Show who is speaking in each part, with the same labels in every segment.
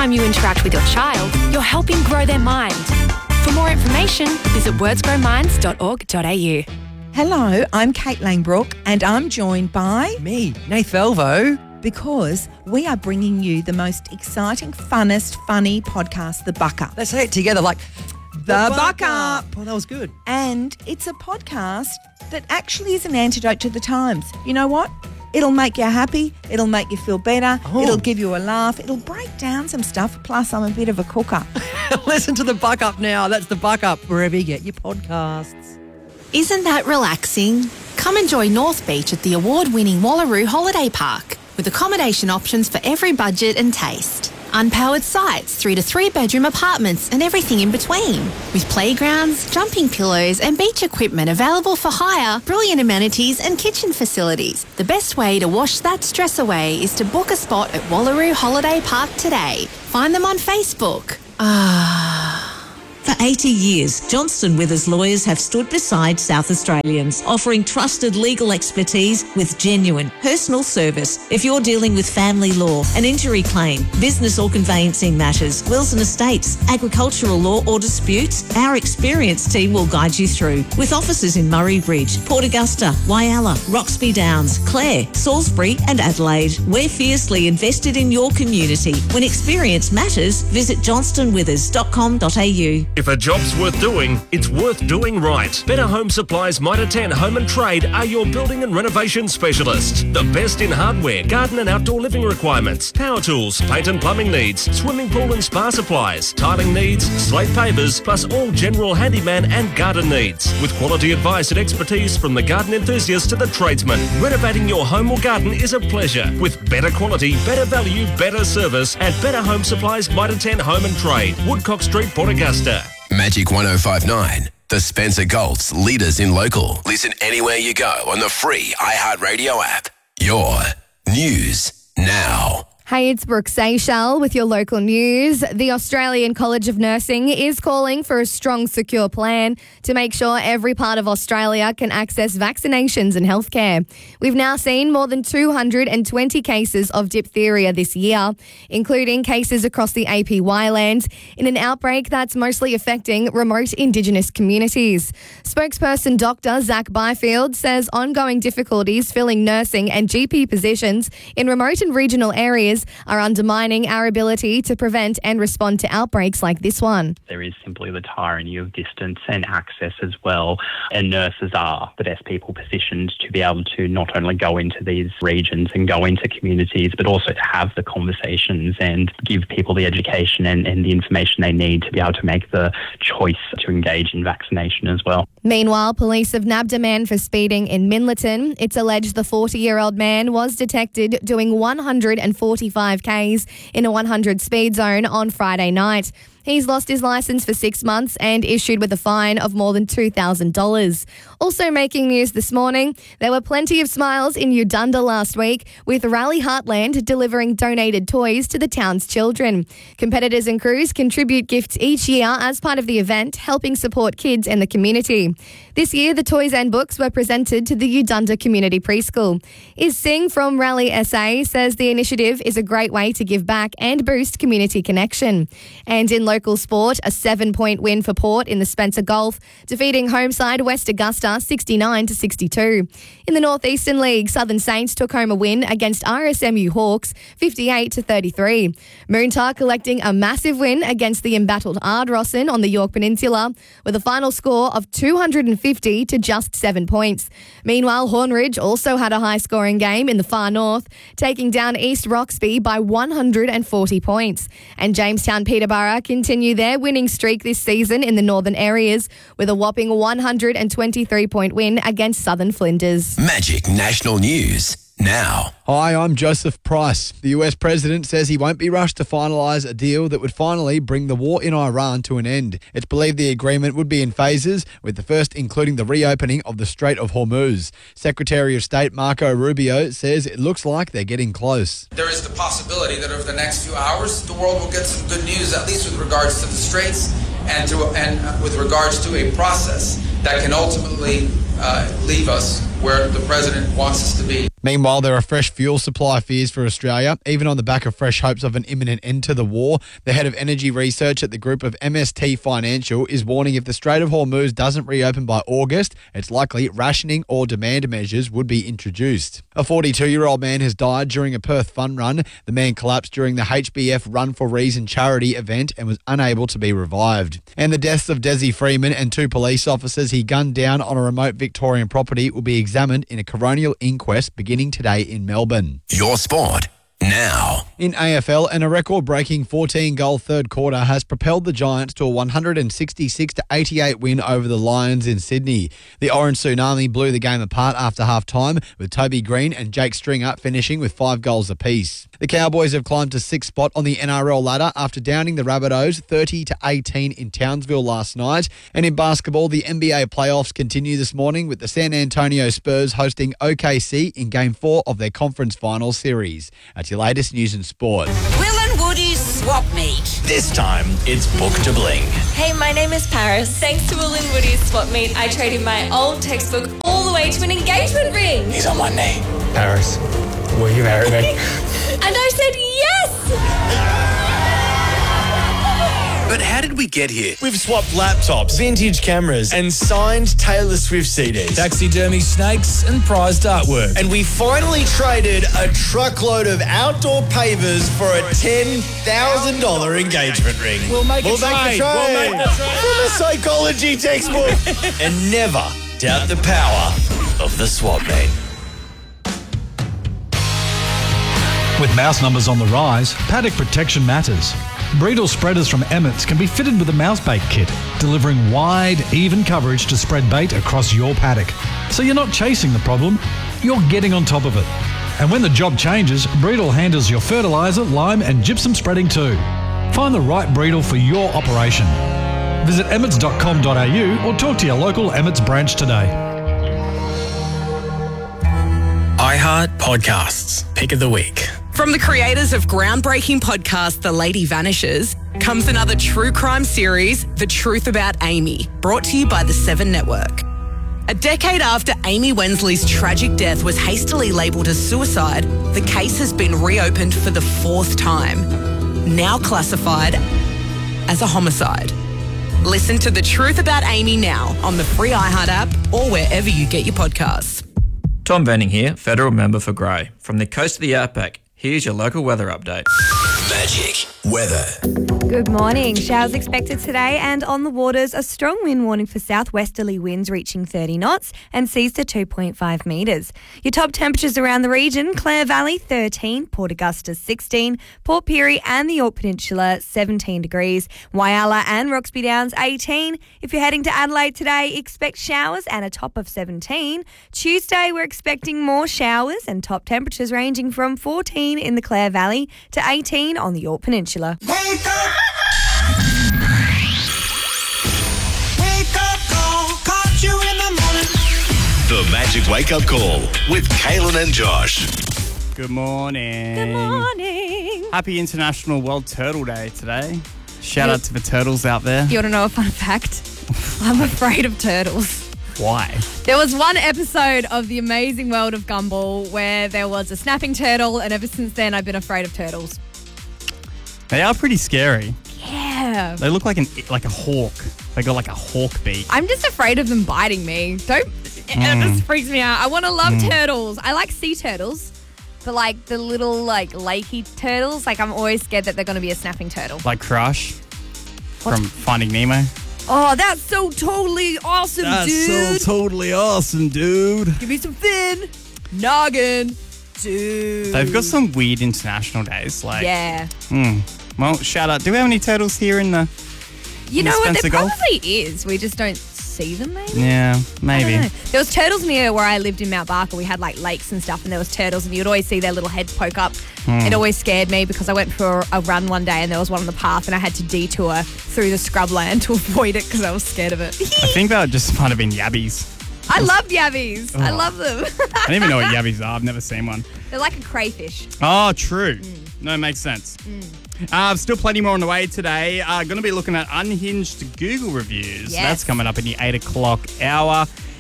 Speaker 1: time you interact with your child, you're helping grow their mind. For more information, visit wordsgrowminds.org.au.
Speaker 2: Hello, I'm Kate Langbrook and I'm joined by...
Speaker 3: Me, Nath Velvo.
Speaker 2: Because we are bringing you the most exciting, funnest, funny podcast, The Buck Up.
Speaker 3: Let's say it together like...
Speaker 2: The Buck Up.
Speaker 3: Oh, that was good.
Speaker 2: And it's a podcast that actually is an antidote to the times. You know what? It'll make you happy. It'll make you feel better.
Speaker 3: Oh.
Speaker 2: It'll give you a laugh. It'll break down some stuff. Plus, I'm a bit of a cooker.
Speaker 3: Listen to The Buck Up now. That's The Buck Up, wherever you get your podcasts.
Speaker 4: Isn't that relaxing? Come enjoy North Beach at the award-winning Wallaroo Holiday Park with accommodation options for every budget and taste. Unpowered sites, 3 to 3 bedroom apartments and everything in between. With playgrounds, jumping pillows and beach equipment available for hire, brilliant amenities and kitchen facilities. The best way to wash that stress away is to book a spot at Wallaroo Holiday Park today. Find them on Facebook.
Speaker 5: For 80 years, Johnston Withers lawyers have stood beside South Australians, offering trusted legal expertise with genuine personal service. If you're dealing with family law, an injury claim, business or conveyancing matters, wills and estates, agricultural law or disputes, our experienced team will guide you through. With offices in Murray Bridge, Port Augusta, Wyalla, Roxby Downs, Clare, Salisbury and Adelaide, we're fiercely invested in your community. When experience matters, visit johnstonwithers.com.au.
Speaker 6: If a job's worth doing, it's worth doing right. Better Home Supplies Mitre 10 Home and Trade are your building and renovation specialists. The best in hardware, garden and outdoor living requirements, power tools, paint and plumbing needs, swimming pool and spa supplies, tiling needs, slate pavers, plus all general handyman and garden needs. With quality advice and expertise from the garden enthusiast to the tradesman, renovating your home or garden is a pleasure. With better quality, better value, better service at Better Home Supplies Mitre 10 Home and Trade, Woodcock Street, Port Augusta.
Speaker 7: Magic 105.9, the Spencer Gulf's leaders in local. Listen anywhere you go on the free iHeartRadio app. Your news now.
Speaker 8: Hey, it's Brooke Seychelles with your local news. The Australian College of Nursing is calling for a strong, secure plan to make sure every part of Australia can access vaccinations and healthcare. We've now seen more than 220 cases of diphtheria this year, including cases across the APY lands, in an outbreak that's mostly affecting remote Indigenous communities. Spokesperson Dr. Zach Byfield says ongoing difficulties filling nursing and GP positions in remote and regional areas are undermining our ability to prevent and respond to outbreaks like this one.
Speaker 9: There is simply the tyranny of distance and access as well, and nurses are the best people positioned to be able to not only go into these regions and go into communities, but also to have the conversations and give people the education and the information they need to be able to make the choice to engage in vaccination as well.
Speaker 8: Meanwhile, police have nabbed a man for speeding in Minlaton. It's alleged the 40-year-old man was detected doing 145 Ks in a 100 speed zone on Friday night. He's lost his licence for 6 months and issued with a fine of more than $2,000. Also making news this morning, there were plenty of smiles in Udunda last week, with Rally Heartland delivering donated toys to the town's children. Competitors and crews contribute gifts each year as part of the event, helping support kids in the community. This year, the toys and books were presented to the Udunda Community Preschool. Is Singh from Rally SA says the initiative is a great way to give back and boost community connection. And in local sport, a 7-point win for Port in the Spencer Gulf, defeating home side West Augusta 69-62. In the Northeastern League, Southern Saints took home a win against RSMU Hawks 58-33. Moontar collecting a massive win against the embattled Ardrossan on the Yorke Peninsula with a final score of 250 to just 7 points. Meanwhile, Hornridge also had a high-scoring game in the far north, taking down East Roxby by 140 points. And Jamestown Peterborough continue their winning streak this season in the northern areas with a whopping 123-point win against Southern Flinders.
Speaker 7: Magic National News now.
Speaker 10: Hi, I'm Joseph Price. The US president says he won't be rushed to finalise a deal that would finally bring the war in Iran to an end. It's believed the agreement would be in phases, with the first including the reopening of the Strait of Hormuz. Secretary of State Marco Rubio says it looks like they're getting close.
Speaker 11: There is the possibility that over the next few hours, the world will get some good news, at least with regards to the Straits and with regards to a process that can ultimately leave us where the president wants us to be.
Speaker 10: Meanwhile, there are fresh fuel supply fears for Australia, even on the back of fresh hopes of an imminent end to the war. The head of energy research at the group of MST Financial is warning if the Strait of Hormuz doesn't reopen by August, it's likely rationing or demand measures would be introduced. A 42-year-old man has died during a Perth fun run. The man collapsed during the HBF Run for Reason charity event and was unable to be revived. And the deaths of Desi Freeman and 2 police officers he gunned down on a remote Victorian property will be examined in a coronial inquest beginning today in Melbourne.
Speaker 7: Your sport now.
Speaker 10: In AFL, and a record-breaking 14-goal third quarter has propelled the Giants to a 166-88 win over the Lions in Sydney. The Orange Tsunami blew the game apart after half-time, with Toby Green and Jake Stringer finishing with 5 goals apiece. The Cowboys have climbed to 6th spot on the NRL ladder after downing the Rabbitohs 30-18 in Townsville last night. And in basketball, the NBA playoffs continue this morning with the San Antonio Spurs hosting OKC in Game 4 of their conference final series. That's your latest news and sport.
Speaker 12: Will and Woody's swap meet.
Speaker 13: This time, it's Book to Bling.
Speaker 14: Hey, my name is Paris. Thanks to Will and Woody's swap meet, I traded my old textbook all the way to an engagement ring.
Speaker 13: He's on one knee. Paris, will you marry me?
Speaker 14: And I said yes!
Speaker 13: But how did we get here? We've swapped laptops, vintage cameras, and signed Taylor Swift CDs.
Speaker 15: Taxidermy snakes and prized artwork.
Speaker 13: And we finally traded a truckload of outdoor pavers for a $10,000 engagement ring.
Speaker 15: We'll make a trade.
Speaker 13: From a psychology textbook. And never doubt the power of the swap meet.
Speaker 16: With mouse numbers on the rise, paddock protection matters. Bredal spreaders from Emmett's can be fitted with a mouse bait kit, delivering wide, even coverage to spread bait across your paddock. So you're not chasing the problem, you're getting on top of it. And when the job changes, Bredal handles your fertiliser, lime and gypsum spreading too. Find the right Bredal for your operation. Visit emmets.com.au or talk to your local Emmett's branch today.
Speaker 13: iHeart Podcasts, Pick of the Week.
Speaker 17: From the creators of groundbreaking podcast The Lady Vanishes comes another true crime series, The Truth About Amy, brought to you by the Seven Network. A decade after Amy Wensley's tragic death was hastily labelled as suicide, the case has been reopened for the 4th time, now classified as a homicide. Listen to The Truth About Amy now on the free iHeart app or wherever you get your podcasts.
Speaker 18: Tom Venning here, Federal Member for Grey. From the coast of the Outback, here's your local weather update.
Speaker 7: Magic weather.
Speaker 19: Good morning. Showers expected today, and on the waters, a strong wind warning for southwesterly winds reaching 30 knots and seas to 2.5 metres. Your top temperatures around the region: Clare Valley 13, Port Augusta 16, Port Pirie and the Yorke Peninsula 17 degrees, Whyalla and Roxby Downs 18. If you're heading to Adelaide today, expect showers and a top of 17. Tuesday, we're expecting more showers and top temperatures ranging from 14 in the Clare Valley to 18 on the Yorke Peninsula.
Speaker 12: Wake up! Wake up call, caught you in the morning.
Speaker 7: The Magic Wake Up Call with Kaylin and Josh.
Speaker 20: Good morning.
Speaker 19: Good morning.
Speaker 20: Happy International World Turtle Day today. Shout out to the turtles out there.
Speaker 8: You want to know a fun fact? I'm afraid of turtles.
Speaker 20: Why?
Speaker 8: There was one episode of The Amazing World of Gumball where there was a snapping turtle, and ever since then I've been afraid of turtles.
Speaker 20: They are pretty scary.
Speaker 8: Yeah.
Speaker 20: They look like a hawk. They got like a hawk beak.
Speaker 8: I'm just afraid of them biting me. It just freaks me out. I want to love turtles. I like sea turtles, but like the little like lakey turtles, like I'm always scared that they're going to be a snapping turtle.
Speaker 20: Like Crush from Finding Nemo.
Speaker 8: Oh, that's so totally awesome, dude.
Speaker 20: That's so totally awesome, dude.
Speaker 8: Give me some fin. Noggin. Dude.
Speaker 20: They've got some weird international days. Like,
Speaker 8: yeah.
Speaker 20: Well, shout out. Do we have any turtles here in the
Speaker 8: You know what? There
Speaker 20: Gulf?
Speaker 8: probably is. We just don't see them, maybe?
Speaker 20: Yeah, maybe.
Speaker 8: I don't know. There was turtles near where I lived in Mount Barker. We had like lakes and stuff, and there was turtles, and you'd always see their little heads poke up. It always scared me because I went for a run one day and there was one on the path and I had to detour through the scrubland to avoid it because I was scared of it.
Speaker 20: I think that just might have been yabbies.
Speaker 8: I love yabbies.
Speaker 20: Oh.
Speaker 8: I love them.
Speaker 20: I don't even know what yabbies are. I've never seen one.
Speaker 8: They're like a crayfish.
Speaker 20: Oh, true. No, it makes sense. Still plenty more on the way today. Going to be looking at unhinged Google reviews.
Speaker 8: Yes.
Speaker 20: That's coming up in the 8 o'clock hour.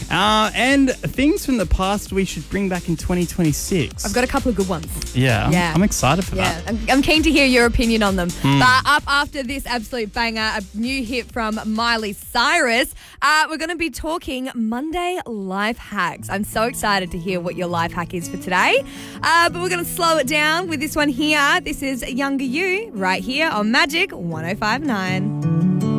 Speaker 20: And things from the past we should bring back in 2026.
Speaker 19: I've got a couple of good ones.
Speaker 20: Yeah. I'm excited for
Speaker 19: Yeah,
Speaker 20: that.
Speaker 19: I'm keen to hear your opinion on them. But up after this absolute banger, a new hit from Miley Cyrus, we're going to be talking Monday life hacks. I'm so excited to hear what your life hack is for today. But we're going to slow it down with this one here. This is Younger You right here on Magic 105.9.